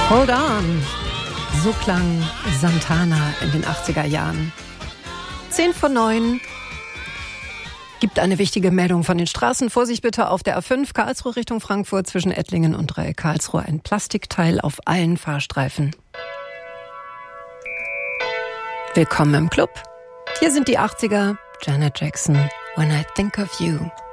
Hold on. So klang Santana in den 80er Jahren. 8:50. Gibt eine wichtige Meldung von den Straßen. Vorsicht bitte auf der A5 Karlsruhe Richtung Frankfurt zwischen Ettlingen und Dreieck Karlsruhe. Ein Plastikteil auf allen Fahrstreifen. Willkommen im Club. Hier sind die 80er. Janet Jackson, When I Think of You.